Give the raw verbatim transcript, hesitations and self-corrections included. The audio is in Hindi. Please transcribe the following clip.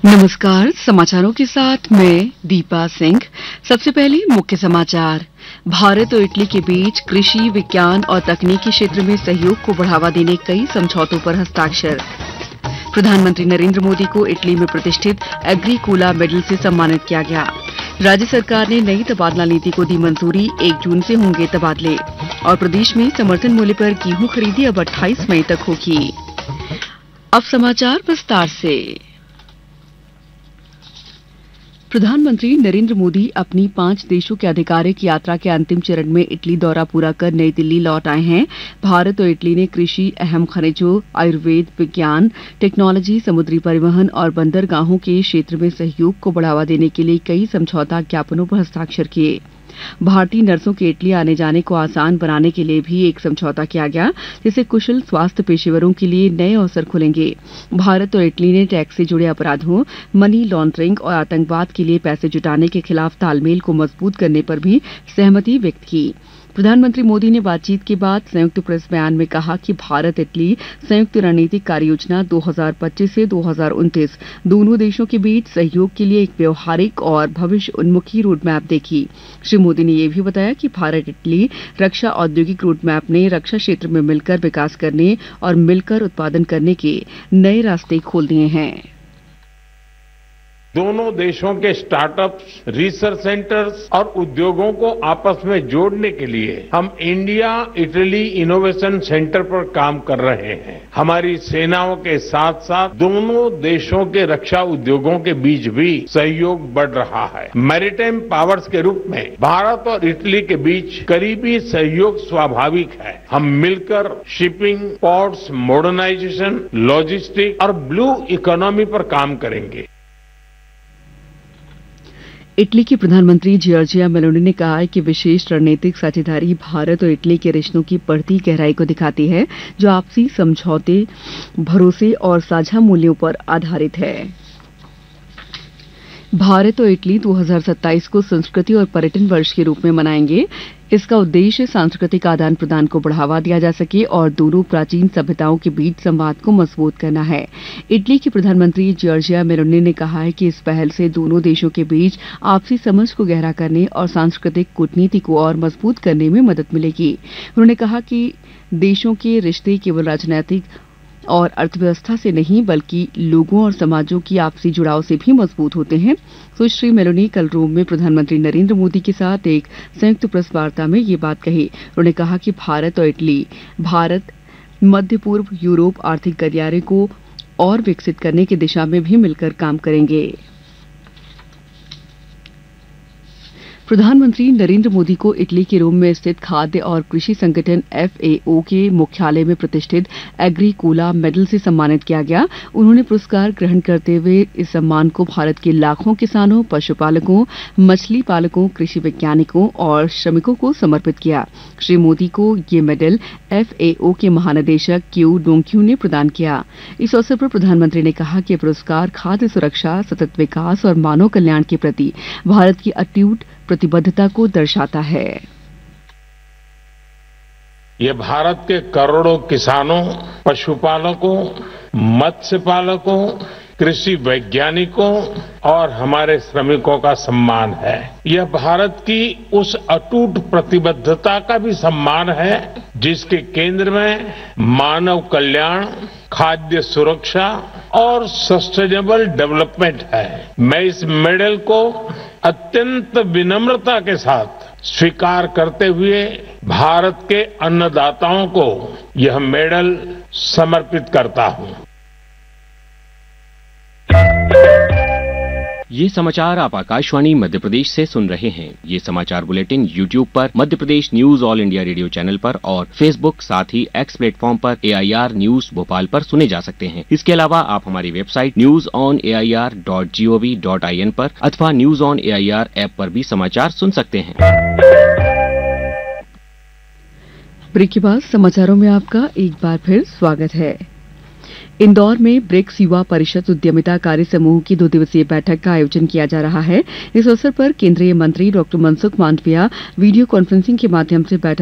नमस्कार, समाचारों के साथ मैं दीपा सिंह। सबसे पहले मुख्य समाचार। भारत और इटली के बीच कृषि, विज्ञान और तकनीकी क्षेत्र में सहयोग को बढ़ावा देने कई समझौतों पर हस्ताक्षर। प्रधानमंत्री नरेंद्र मोदी को इटली में प्रतिष्ठित एग्रीकोला मेडल से सम्मानित किया गया। राज्य सरकार ने नई तबादला नीति को दी मंजूरी, एक जून से होंगे तबादले। और प्रदेश में समर्थन मूल्य पर गेहूं खरीदी अब अट्ठाईस मई तक होगी। अब समाचार विस्तार से। प्रधानमंत्री नरेंद्र मोदी अपनी पांच देशों के आधिकारिक यात्रा के अंतिम चरण में इटली दौरा पूरा कर नई दिल्ली लौट आए हैं। भारत और इटली ने कृषि, अहम खनिजों, आयुर्वेद, विज्ञान, टेक्नोलॉजी, समुद्री परिवहन और बंदरगाहों के क्षेत्र में सहयोग को बढ़ावा देने के लिए कई समझौता ज्ञापनों पर हस्ताक्षर किए। भारतीय नर्सों के इटली आने जाने को आसान बनाने के लिए भी एक समझौता किया गया, जिससे कुशल स्वास्थ्य पेशेवरों के लिए नए अवसर खुलेंगे। भारत और इटली ने टैक्स से जुड़े अपराधों, मनी लॉन्ड्रिंग और आतंकवाद के लिए पैसे जुटाने के खिलाफ तालमेल को मजबूत करने पर भी सहमति व्यक्त की। प्रधानमंत्री मोदी ने बातचीत के बाद संयुक्त प्रेस बयान में कहा कि भारत इटली संयुक्त रणनीतिक कार्ययोजना दो हज़ार पच्चीस से दो हज़ार उनतीस दोनों देशों के बीच सहयोग के लिए एक व्यवहारिक और भविष्य उन्मुखी रोडमैप देगी। श्री मोदी ने यह भी बताया कि भारत इटली रक्षा औद्योगिक रोडमैप ने रक्षा क्षेत्र में मिलकर विकास करने और मिलकर उत्पादन करने के नए रास्ते खोल दिए हैं। दोनों देशों के स्टार्टअप्स, रिसर्च सेंटर्स और उद्योगों को आपस में जोड़ने के लिए हम इंडिया इटली इनोवेशन सेंटर पर काम कर रहे हैं। हमारी सेनाओं के साथ साथ दोनों देशों के रक्षा उद्योगों के बीच भी सहयोग बढ़ रहा है। मैरीटाइम पावर्स के रूप में भारत और इटली के बीच करीबी सहयोग स्वाभाविक है। हम मिलकर शिपिंग, पोर्ट्स, मॉडर्नाइजेशन, लॉजिस्टिक और ब्लू इकोनॉमी पर काम करेंगे। इटली के प्रधानमंत्री जॉर्जिया मेलोनी ने कहा है कि विशेष रणनीतिक साझेदारी भारत और इटली के रिश्तों की बढ़ती गहराई को दिखाती है, जो आपसी समझौते, भरोसे और साझा मूल्यों पर आधारित है। भारत और इटली दो हज़ार सत्ताईस को संस्कृति और पर्यटन वर्ष के रूप में मनाएंगे। इसका उद्देश्य सांस्कृतिक आदान प्रदान को बढ़ावा दिया जा सके और दोनों प्राचीन सभ्यताओं के बीच संवाद को मजबूत करना है। इटली के प्रधानमंत्री जॉर्जिया मेलोनी ने कहा है कि इस पहल से दोनों देशों के बीच आपसी समझ को गहरा करने और सांस्कृतिक कूटनीति को और मजबूत करने में मदद मिलेगी। उन्होंने कहा कि देशों के रिश्ते केवल राजनीतिक और अर्थव्यवस्था से नहीं, बल्कि लोगों और समाजों की आपसी जुड़ाव से भी मजबूत होते हैं। सुश्री मेलोनी कल रोम में प्रधानमंत्री नरेंद्र मोदी के साथ एक संयुक्त प्रेस वार्ता में ये बात कही। उन्होंने कहा कि भारत और इटली भारत मध्य पूर्व यूरोप आर्थिक गलियारे को और विकसित करने की दिशा में भी मिलकर काम करेंगे। प्रधानमंत्री नरेंद्र मोदी को इटली के रोम में स्थित खाद्य और कृषि संगठन एफ ए ओ के मुख्यालय में प्रतिष्ठित एग्रीकोला मेडल से सम्मानित किया गया। उन्होंने पुरस्कार ग्रहण करते हुए इस सम्मान को भारत के लाखों किसानों, पशुपालकों, मछली पालकों, कृषि वैज्ञानिकों और श्रमिकों को समर्पित किया। श्री मोदी को ये मेडल एफ ए ओ के महानिदेशक क्यू डोंगक्यू ने प्रदान किया। इस अवसर पर प्रधानमंत्री ने कहा कि पुरस्कार खाद्य सुरक्षा, सतत विकास और मानव कल्याण के प्रति भारत की अटूट प्रतिबद्धता को दर्शाता है। ये भारत के करोड़ों किसानों, पशुपालकों, मत्स्य पालकों, कृषि वैज्ञानिकों और हमारे श्रमिकों का सम्मान है। यह भारत की उस अटूट प्रतिबद्धता का भी सम्मान है, जिसके केंद्र में मानव कल्याण, खाद्य सुरक्षा और सस्टेनेबल डेवलपमेंट है। मैं इस मेडल को अत्यंत विनम्रता के साथ स्वीकार करते हुए भारत के अन्नदाताओं को यह मेडल समर्पित करता हूं। ये समाचार आप आकाशवाणी मध्य प्रदेश से सुन रहे हैं। ये समाचार बुलेटिन यूट्यूब पर Madhya Pradesh news all India radio channel पर और फेसबुक साथ ही एक्स प्लेटफॉर्म पर ए आई आर न्यूज भोपाल पर सुने जा सकते हैं। इसके अलावा आप हमारी website news on A I R dot G O V dot I N पर अथवा news on A I R app पर भी समाचार सुन सकते हैं। ब्रेक के बाद समाचारों में आपका एक बार फिर स्वागत है। इंदौर में ब्रिक्स युवा परिषद उद्यमिता कार्य समूह की दो दिवसीय बैठक का आयोजन किया जा रहा है। इस अवसर पर केंद्रीय मंत्री doctor Mansukh Mandaviya video conferencing के माध्यम से बैठक